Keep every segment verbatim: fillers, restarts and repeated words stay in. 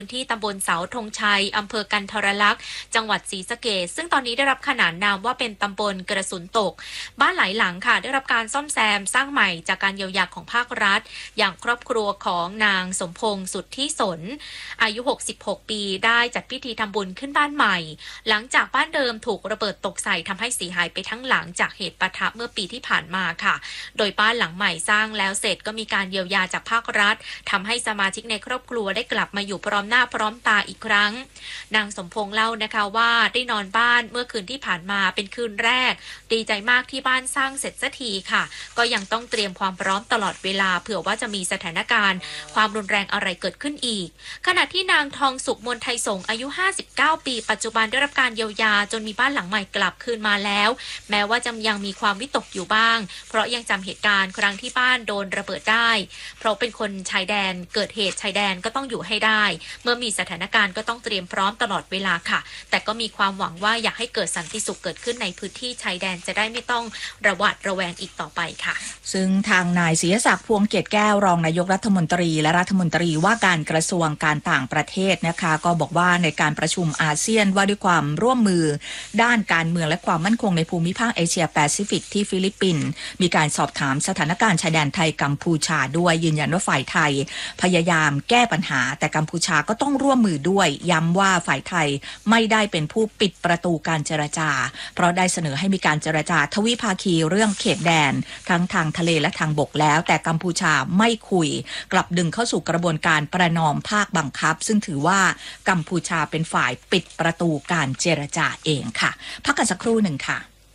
ที่ตำบลเสาธงชัยอำเภอกันทรลักษณ์จังหวัดศรีสะเกษซึ่งตอนนี้ได้รับขนานนามว่าเป็นตำบลกระสุนตกบ้านหลายหลังค่ะได้รับการซ่อมแซมสร้างใหม่จากการเยียวยาของภาครัฐอย่างครอบครัวของนางสมพงษ์สุทธิสนอายุหกสิบหกปีได้จัดพิธีทำบุญขึ้นบ้านใหม่หลังจากบ้านเดิมถูกระเบิดตกใส่ทำให้เสียหายไปทั้งหลังจากเหตุปะทะเมื่อปีที่ผ่านมาค่ะโดยบ้านหลังใหม่สร้างแล้วเสร็จก็มีการเยียวยาจากภาครัฐทำให้สมาชิกในครอบครัวได้กลับมาอยู่พร้อมหน้าพร้อมตาอีกครั้งนางสมพงษ์เล่านะคะว่าได้นอนบ้านเมื่อคืนที่ผ่านมาเป็นคืนแรกดีใจมากที่บ้านสร้างเสร็จสักทีค่ะก็ยังต้องเตรียมความพร้อมตลอดเวลาเผื่อว่าจะมีสถานการณ์ความรุนแรงอะไรเกิดขึ้นอีกขณะที่นางทองสุขมนไทยสงอายุห้าสิบเก้าปีปัจจุบันได้รับการเยียวยาจนมีบ้านหลังใหม่กลับคืนมาแล้วแม้ว่าจะยังมีความวิตกอยู่บ้างเพราะยังจำเหตุการณ์ครั้งที่บ้านโดนระเบิดได้เพราะเป็นคนชายแดนเกิดเหตุชายแดนก็ต้องอยู่ให้ได้เมื่อมีสถานการณ์ก็ต้องเตรียมพร้อมตลอดเวลาค่ะแต่ก็มีความหวังว่าอยากให้เกิดสันติสุขเกิดขึ้นในพื้นที่ชายแดนจะได้ไม่ต้องระหวาดระแวงอีกต่อไปค่ะซึ่งทางนายศิยศักดิ์พวงเกตแก้วรองนายกรัฐมนตรีและรัฐมนตรีว่าการกระทรวงการต่างประเทศนะคะก็บอกว่าในการประชุมอาเซียนว่าด้วยความร่วมมือด้านการเมืองและความมั่นคงในภูมิภาคเอเชียแปซิฟิกที่ฟิลิปปินส์มีการสอบถามสถานการณ์ชายแดนไทยกัมพูชาด้วยยืนยันว่าฝ่ายไทยพยายามแก้ปัญหาแต่กัมพูชาก็ต้องร่วมมือด้วยย้ำว่าฝ่ายไทยไม่ได้เป็นผู้ปิดประตูการเจรจาเพราะได้เสนอให้มีการเจรจาทวิภาคีเรื่องเขตแดนทั้งทางทะเลและทางบกแล้วแต่กัมพูชาไม่คุยกลับดึงเข้าสู่กระบวนการประนอมภาคบังคับซึ่งถือว่ากัมพูชาเป็นฝ่ายปิดประตูการเจรจาเองค่ะพักกันสักครู่หนึ่งค่ะ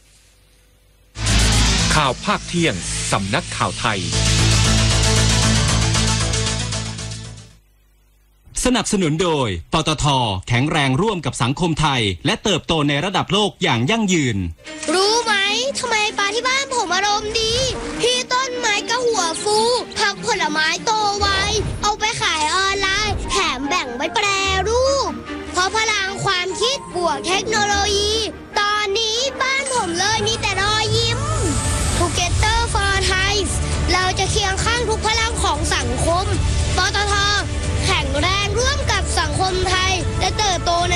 ข่าวภาคเที่ยงสำนักข่าวไทยสนับสนุนโดยปตท.แข็งแรงร่วมกับสังคมไทยและเติบโตในระดับโลกอย่างยั่งยืนรู้ไหมทำไมปลาที่บ้านผมอารมณ์ดีพี่ต้นไม้ก็หัวฟูผักผลไม้โตไวเอาไปขายออนไลน์แถมแบ่งไว้แปรรูปเพราะพลังความคิดบวกเทคโนโลยีตอนนี้บ้านผมเลยมีแต่รอยยิ้ม Together for Thai เราจะเคียงข้างทุกพลังของสังคมปตท.แข็งแรงร่วมกับสังคมไทยและเติบโตใน